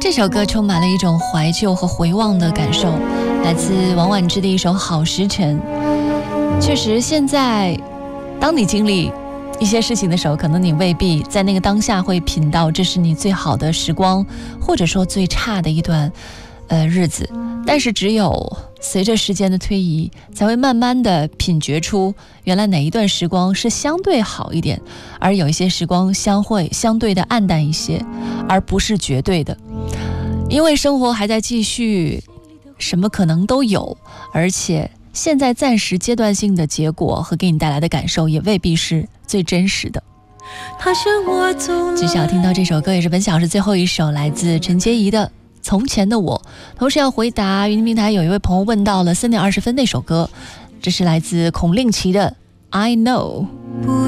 这首歌充满了一种怀旧和回望的感受，来自王菀之的一首《好时辰》。确实，现在当你经历一些事情的时候，可能你未必在那个当下会品到这是你最好的时光，或者说最差的一段日子，但是只有随着时间的推移，才会慢慢的品觉出原来哪一段时光是相对好一点，而有一些时光会相对的暗淡一些，而不是绝对的。因为生活还在继续，什么可能都有，而且现在暂时阶段性的结果和给你带来的感受也未必是最真实的。继续要听到这首歌，也是本小时最后一首，来自陈洁仪的《从前的我》。同时要回答云平台有一位朋友问到了3点20分那首歌，这是来自孔令奇的 I Know。